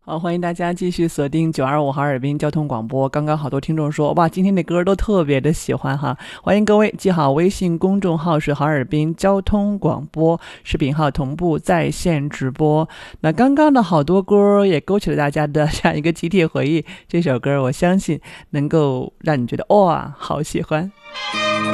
好，欢迎大家继续锁定925哈尔滨交通广播。刚刚好多听众说，哇，今天的歌都特别的喜欢哈。欢迎各位记好，微信公众号是哈尔滨交通广播，视频号同步在线直播。那刚刚的好多歌也勾起了大家的这样一个集体回忆，这首歌我相信能够让你觉得哇，好喜欢。